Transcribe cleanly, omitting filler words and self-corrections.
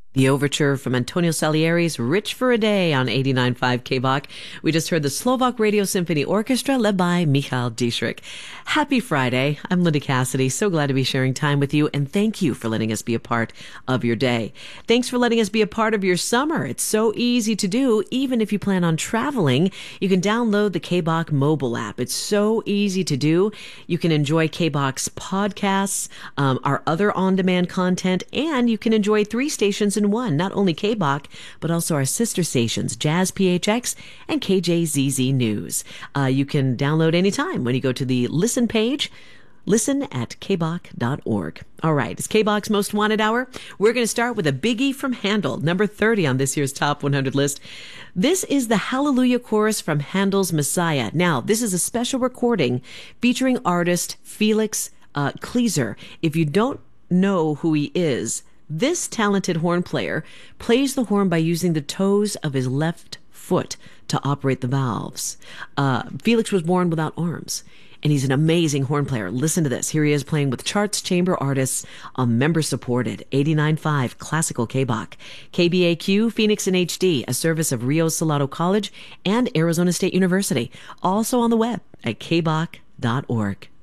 The overture from Antonio Salieri's Rich for a Day on 89.5 KBOK. We just heard the Slovak Radio Symphony Orchestra led by Michal Dietrich. Happy Friday. I'm Linda Cassidy. So glad to be sharing time with you, and thank you for letting us be a part of your day. Thanks for letting us be a part of your summer. It's so easy to do. Even if you plan on traveling, you can download the KBOK mobile app. It's so easy to do. You can enjoy KBOK's podcasts, our other on-demand content, and you can enjoy 3 stations in one, not only KBOK, but also our sister stations, Jazz PHX and KJZZ News. You can download anytime when you go to the listen page. Listen at kbok.org. All right, it's KBOK's Most Wanted Hour. We're going to start with a biggie from Handel, number 30 on this year's Top 100 list. This is the Hallelujah Chorus from Handel's Messiah. Now, this is a special recording featuring artist Felix Kleeser. If you don't know who he is, this talented horn player plays the horn by using the toes of his left foot to operate the valves. Felix was born without arms, and he's an amazing horn player. Listen to this. Here he is playing with Charts Chamber Artists on member-supported 89.5 Classical KBOK. KBAQ, Phoenix in HD, a service of Rio Salado College and Arizona State University. Also on the web at kbok.org.